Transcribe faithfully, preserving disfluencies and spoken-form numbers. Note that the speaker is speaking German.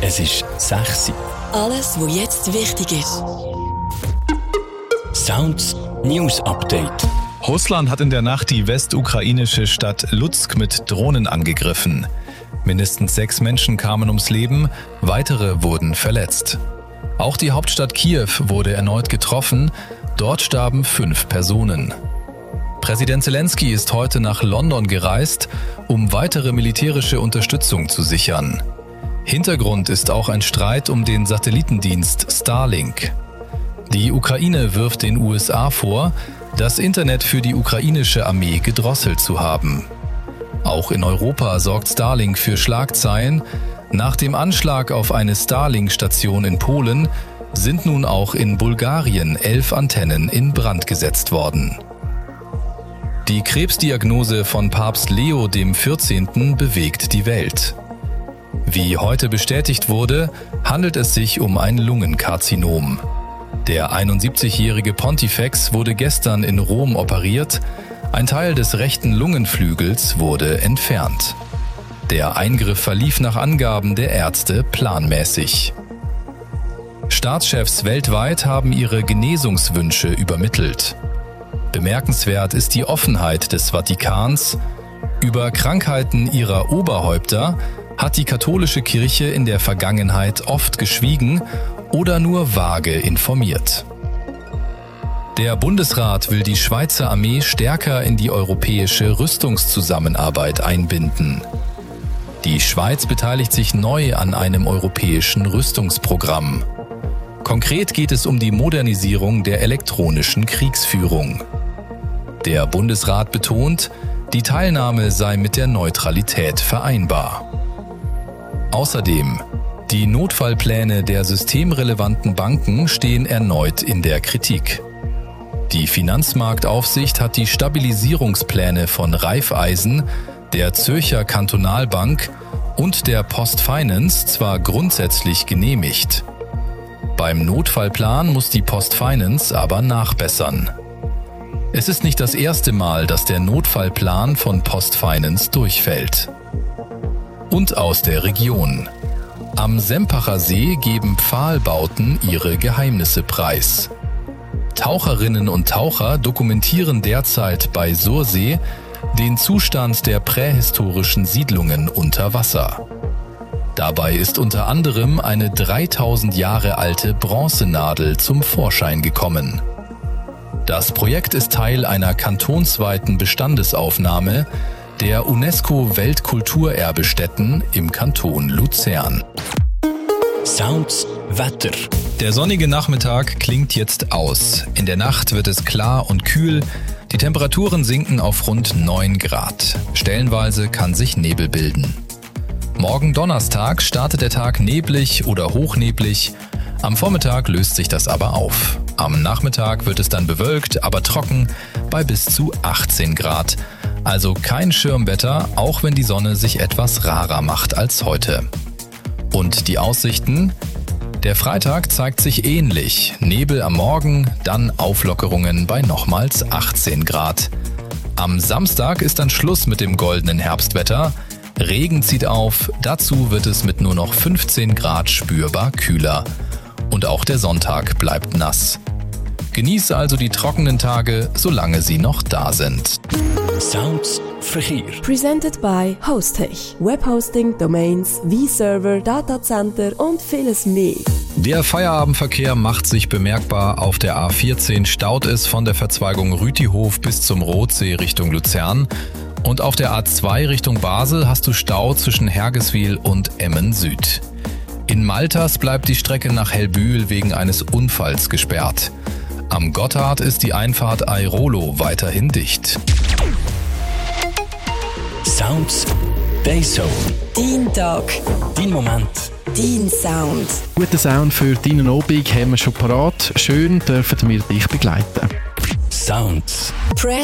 Es ist sechs Uhr. Alles, was jetzt wichtig ist. Sounds News Update. Russland hat in der Nacht die westukrainische Stadt Lutsk mit Drohnen angegriffen. Mindestens sechs Menschen kamen ums Leben, weitere wurden verletzt. Auch die Hauptstadt Kiew wurde erneut getroffen, dort starben fünf Personen. Präsident Zelensky ist heute nach London gereist, um weitere militärische Unterstützung zu sichern. Hintergrund ist auch ein Streit um den Satellitendienst Starlink. Die Ukraine wirft den U S A vor, das Internet für die ukrainische Armee gedrosselt zu haben. Auch in Europa sorgt Starlink für Schlagzeilen. Nach dem Anschlag auf eine Starlink-Station in Polen sind nun auch in Bulgarien elf Antennen in Brand gesetzt worden. Die Krebsdiagnose von Papst Leo der vierzehnte bewegt die Welt. Wie heute bestätigt wurde, handelt es sich um ein Lungenkarzinom. Der einundsiebzigjährige Pontifex wurde gestern in Rom operiert. Ein Teil des rechten Lungenflügels wurde entfernt. Der Eingriff verlief nach Angaben der Ärzte planmäßig. Staatschefs weltweit haben ihre Genesungswünsche übermittelt. Bemerkenswert ist die Offenheit des Vatikans. Über Krankheiten ihrer Oberhäupter hat die katholische Kirche in der Vergangenheit oft geschwiegen oder nur vage informiert. Der Bundesrat will die Schweizer Armee stärker in die europäische Rüstungszusammenarbeit einbinden. Die Schweiz beteiligt sich neu an einem europäischen Rüstungsprogramm. Konkret geht es um die Modernisierung der elektronischen Kriegsführung. Der Bundesrat betont, die Teilnahme sei mit der Neutralität vereinbar. Außerdem, die Notfallpläne der systemrelevanten Banken stehen erneut in der Kritik. Die Finanzmarktaufsicht hat die Stabilisierungspläne von Raiffeisen, der Zürcher Kantonalbank und der PostFinance zwar grundsätzlich genehmigt. Beim Notfallplan muss die PostFinance aber nachbessern. Es ist nicht das erste Mal, dass der Notfallplan von PostFinance durchfällt. Und aus der Region. Am Sempacher See geben Pfahlbauten ihre Geheimnisse preis. Taucherinnen und Taucher dokumentieren derzeit bei Sursee den Zustand der prähistorischen Siedlungen unter Wasser. Dabei ist unter anderem eine dreitausend Jahre alte Bronzenadel zum Vorschein gekommen. Das Projekt ist Teil einer kantonsweiten Bestandesaufnahme der UNESCO-Weltkulturerbestätten im Kanton Luzern. Sounds Wetter. Der sonnige Nachmittag klingt jetzt aus. In der Nacht wird es klar und kühl. Die Temperaturen sinken auf rund neun Grad. Stellenweise kann sich Nebel bilden. Morgen Donnerstag startet der Tag neblig oder hochneblig. Am Vormittag löst sich das aber auf. Am Nachmittag wird es dann bewölkt, aber trocken bei bis zu achtzehn Grad. Also kein Schirmwetter, auch wenn die Sonne sich etwas rarer macht als heute. Und die Aussichten? Der Freitag zeigt sich ähnlich. Nebel am Morgen, dann Auflockerungen bei nochmals achtzehn Grad. Am Samstag ist dann Schluss mit dem goldenen Herbstwetter. Regen zieht auf, dazu wird es mit nur noch fünfzehn Grad spürbar kühler. Und auch der Sonntag bleibt nass. Genieße also die trockenen Tage, solange sie noch da sind. Sounds Verkehr. Presented by Hostech. Webhosting, Domains, V-Server, Datacenter und vieles mehr. Der Feierabendverkehr macht sich bemerkbar. Auf der A vierzehn staut es von der Verzweigung Rütihof bis zum Rotsee Richtung Luzern. Und auf der A zwei Richtung Basel hast du Stau zwischen Hergeswil und Emmen Süd. In Malters bleibt die Strecke nach Hellbühl wegen eines Unfalls gesperrt. Am Gotthard ist die Einfahrt Airolo weiterhin dicht. Sounds Dayzone. Dein Tag. Dein Moment. Dein Sound. Guten Sound für deinen Abend haben wir schon parat. Schön dürfen wir dich begleiten. Sounds. Press